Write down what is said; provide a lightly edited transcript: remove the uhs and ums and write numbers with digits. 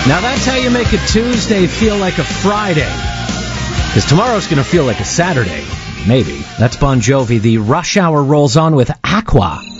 Now that's how you make a Tuesday feel like a Friday. Because tomorrow's going to feel like a Saturday. Maybe. That's Bon Jovi. The Rush Hour rolls on with Aqua.